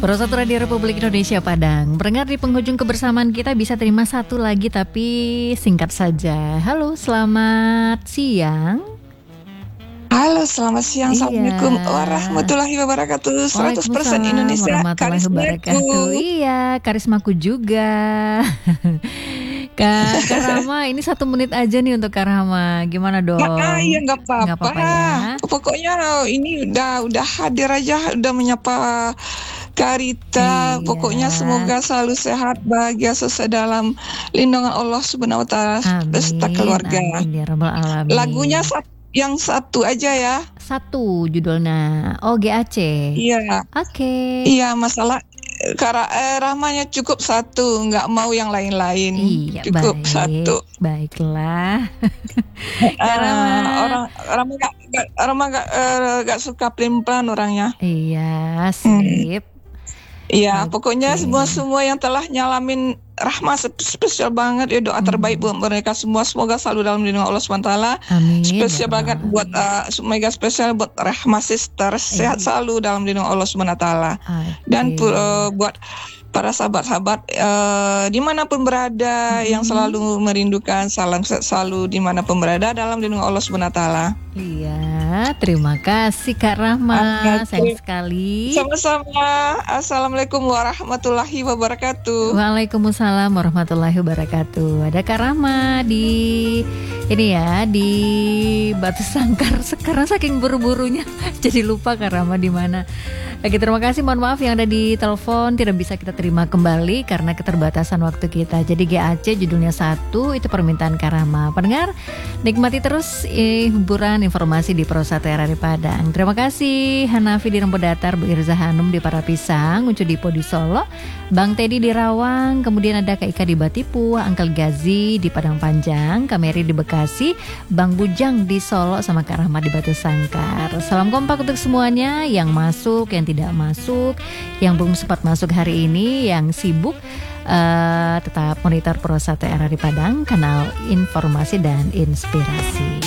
Pemirsa Radio Republik Indonesia Padang, pendengar di penghujung kebersamaan kita bisa terima satu lagi tapi singkat saja. Halo, selamat siang. Halo, selamat siang. Assalamualaikum warahmatullahi wabarakatuh. 100% Indonesia, karismaku. Iya, karismaku juga. Kak Rama, ini 1 menit aja nih untuk Kak Rama. Gimana dong? Iya, nggak apa-apa ya. Pokoknya ini udah hadir aja, udah menyapa Karita. Iya. Pokoknya semoga selalu sehat, bahagia, selesai dalam lindungan Allah Subhanahu Wa Taala beserta keluarga. Amin, ya Rabbal Alamin. Lagunya yang satu aja ya. Satu judulnya GAC. Iya. Oke. Iya, masalah Rahmanya cukup satu, nggak mau yang lain-lain. Iya, cukup baik. satu. Baiklah. Rama nggak suka pelin-pelan orangnya. Iya, sip. Iya, pokoknya semua yang telah nyalamin Rahma spesial banget ya, doa terbaik buat mereka semua, semoga selalu dalam lindungan Allah SWT. Amin. Spesial banget buat mega spesial buat Rahma sister, sehat selalu dalam lindungan Allah SWT. Dan buat para sahabat-sahabat dimanapun berada yang selalu merindukan, salam selalu dimanapun berada dalam lindungan Allah SWT. Iya, terima kasih Kak Rahma, sayang sekali. Sama-sama. Assalamualaikum warahmatullahi wabarakatuh. Waalaikumsalam warahmatullahi wabarakatuh. Ada Kak Rahma di Batu Sangkar. Sekarang saking buru-burunya jadi lupa Kak Rahma di mana. Oke, terima kasih. Mohon maaf yang ada di telepon tidak bisa kita terima kembali karena keterbatasan waktu kita. Jadi GAC judulnya 1, itu permintaan Kak Rahma. Pendengar, nikmati terus hiburan informasi di Pro 1 RRI Padang. Terima kasih Hanafi di Rempo Datar, Bu Irza Hanum di Parapisang, Ucu Dipo di Solo, Bang Teddy di Rawang, kemudian ada Kak Ika di Batipu, Angkel Gazi di Padang Panjang, Kameri di Bekasi, Bang Bujang di Solo, sama Kak Rahma di Batu Sangkar. Salam kompak untuk semuanya yang masuk, yang tidak masuk, yang belum sempat masuk hari ini, yang sibuk. Tetap monitor Pro 1 RRI Padang, kanal informasi dan inspirasi.